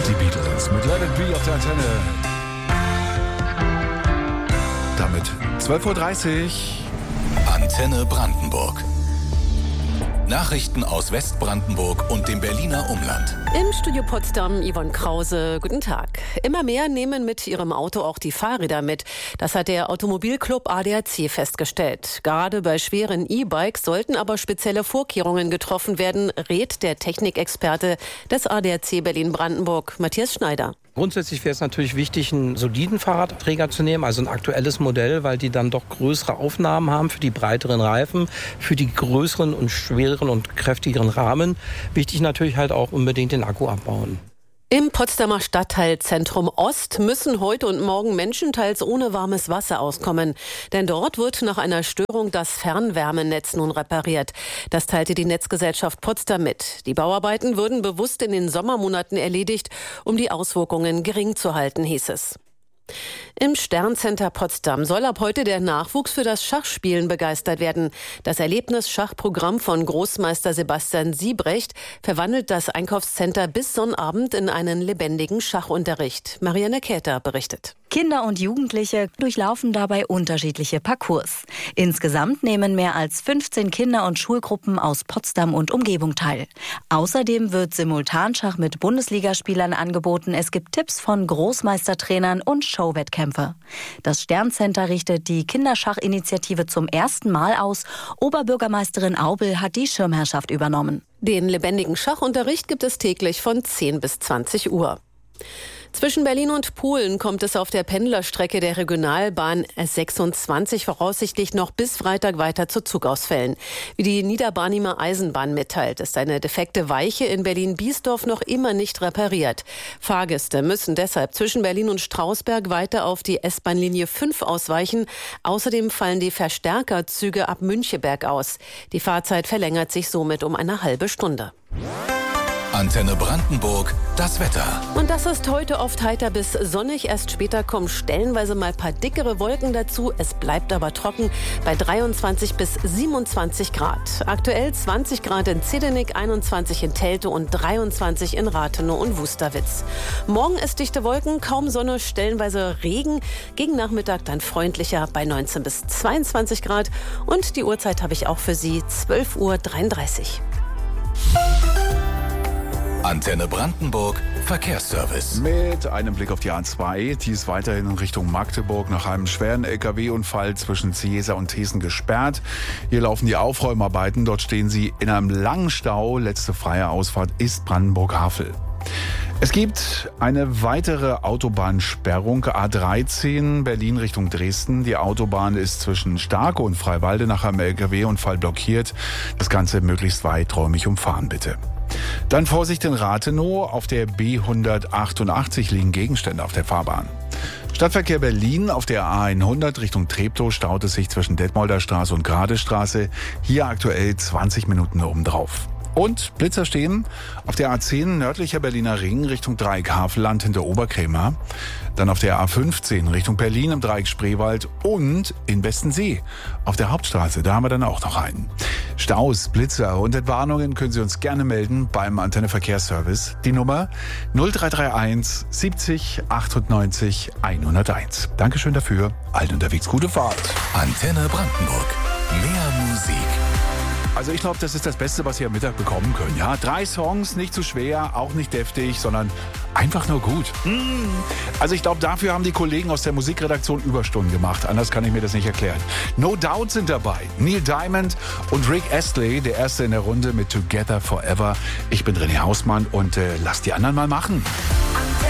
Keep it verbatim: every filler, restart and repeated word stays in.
Die Beatles mit Let It Be auf der Antenne. Damit zwölf Uhr dreißig. Antenne Brandenburg. Nachrichten aus Westbrandenburg und dem Berliner Umland. Im Studio Potsdam Yvonne Krause. Guten Tag. Immer mehr nehmen mit ihrem Auto auch die Fahrräder mit. Das hat der Automobilclub A D A C festgestellt. Gerade bei schweren E-Bikes sollten aber spezielle Vorkehrungen getroffen werden, rät der Technikexperte des A D A C Berlin-Brandenburg, Matthias Schneider. Grundsätzlich wäre es natürlich wichtig, einen soliden Fahrradträger zu nehmen, also ein aktuelles Modell, weil die dann doch größere Aufnahmen haben für die breiteren Reifen, für die größeren und schwereren und kräftigeren Rahmen. Wichtig natürlich halt auch unbedingt den Akku abbauen. Im Potsdamer Stadtteilzentrum Ost müssen heute und morgen Menschen teils ohne warmes Wasser auskommen. Denn dort wird nach einer Störung das Fernwärmenetz nun repariert. Das teilte die Netzgesellschaft Potsdam mit. Die Bauarbeiten würden bewusst in den Sommermonaten erledigt, um die Auswirkungen gering zu halten, hieß es. Im Sterncenter Potsdam soll ab heute der Nachwuchs für das Schachspielen begeistert werden. Das Erlebnis-Schachprogramm von Großmeister Sebastian Siebrecht verwandelt das Einkaufscenter bis Sonnabend in einen lebendigen Schachunterricht. Marianne Käther berichtet. Kinder und Jugendliche durchlaufen dabei unterschiedliche Parcours. Insgesamt nehmen mehr als fünfzehn Kinder- und Schulgruppen aus Potsdam und Umgebung teil. Außerdem wird Simultanschach mit Bundesligaspielern angeboten. Es gibt Tipps von Großmeistertrainern und Showwettkämpfe. Das Sterncenter richtet die Kinderschachinitiative zum ersten Mal aus. Oberbürgermeisterin Aubel hat die Schirmherrschaft übernommen. Den lebendigen Schachunterricht gibt es täglich von zehn bis zwanzig Uhr. Zwischen Berlin und Polen kommt es auf der Pendlerstrecke der Regionalbahn S sechsundzwanzig voraussichtlich noch bis Freitag weiter zu Zugausfällen. Wie die Niederbarnimer Eisenbahn mitteilt, ist eine defekte Weiche in Berlin-Biesdorf noch immer nicht repariert. Fahrgäste müssen deshalb zwischen Berlin und Strausberg weiter auf die S-Bahn-Linie fünf ausweichen. Außerdem fallen die Verstärkerzüge ab Müncheberg aus. Die Fahrzeit verlängert sich somit um eine halbe Stunde. Antenne Brandenburg, das Wetter. Und das ist heute oft heiter bis sonnig. Erst später kommen stellenweise mal ein paar dickere Wolken dazu. Es bleibt aber trocken bei dreiundzwanzig bis siebenundzwanzig Grad. Aktuell zwanzig Grad in Zedenik, einundzwanzig in Teltow und dreiundzwanzig in Rathenow und Wusterwitz. Morgen ist dichte Wolken, kaum Sonne, stellenweise Regen. Gegen Nachmittag dann freundlicher bei neunzehn bis zweiundzwanzig Grad. Und die Uhrzeit habe ich auch für Sie, zwölf Uhr dreiunddreißig. Antenne Brandenburg, Verkehrsservice. Mit einem Blick auf die A zwei, die ist weiterhin in Richtung Magdeburg nach einem schweren L K W-Unfall zwischen Ciesa und Thesen gesperrt. Hier laufen die Aufräumarbeiten, dort stehen sie in einem langen Stau. Letzte freie Ausfahrt ist Brandenburg-Havel. Es gibt eine weitere Autobahnsperrung, A dreizehn, Berlin Richtung Dresden. Die Autobahn ist zwischen Starke und Freiwalde nach einem L K W-Unfall blockiert. Das Ganze möglichst weiträumig umfahren, bitte. Dann Vorsicht in Rathenow, auf der B hundertachtundachtzig liegen Gegenstände auf der Fahrbahn. Stadtverkehr Berlin, auf der A hundert Richtung Treptow staut es sich zwischen Detmolder Straße und Gradestraße. Hier aktuell zwanzig Minuten obendrauf. Und Blitzer stehen auf der A zehn nördlicher Berliner Ring Richtung Dreieck Havelland hinter Oberkrämer. Dann auf der A fünfzehn Richtung Berlin im Dreieck Spreewald und in Bestensee auf der Hauptstraße. Da haben wir dann auch noch einen. Staus, Blitzer und Entwarnungen können Sie uns gerne melden beim Antenne Verkehrsservice. Die Nummer null drei drei eins siebzig achtundneunzig hunderteins. Dankeschön dafür. Allen unterwegs gute Fahrt. Antenne Brandenburg. Mehr Musik. Also ich glaube, das ist das Beste, was Sie am Mittag bekommen können. Ja, drei Songs, nicht zu schwer, auch nicht deftig, sondern einfach nur gut. Mmh. Also ich glaube, dafür haben die Kollegen aus der Musikredaktion Überstunden gemacht. Anders kann ich mir das nicht erklären. No Doubt sind dabei. Neil Diamond und Rick Astley, der Erste in der Runde mit Together Forever. Ich bin René Hausmann und äh, lass die anderen mal machen.